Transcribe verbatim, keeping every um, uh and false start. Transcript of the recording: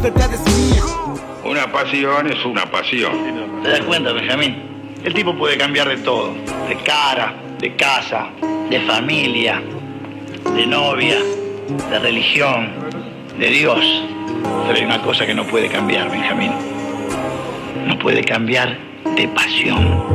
libertad es mía. Una pasión es una pasión. ¿Te das cuenta, Benjamín? El tipo puede cambiar de todo. De cara, de casa, de familia, de novia, de religión, de Dios. Pero hay una cosa que no puede cambiar, Benjamín. No puede cambiar de pasión.